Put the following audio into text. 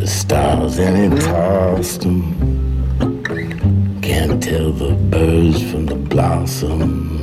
stars and he tossed them. Can't tell the birds from the blossom.